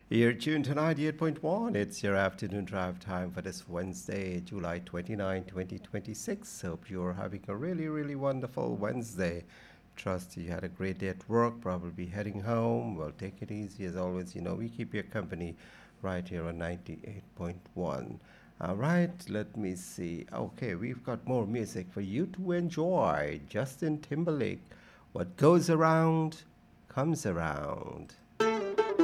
You're tuned to 98.1. It's your afternoon drive time for this Wednesday, July 29, 2026. Hope you're having a really, really wonderful Wednesday. Trust you had a great day at work, probably heading home. Well, take it easy as always. We keep your company right here on 98.1. All right, let me see. Okay, we've got more music for you to enjoy. Justin Timberlake, what goes around comes around.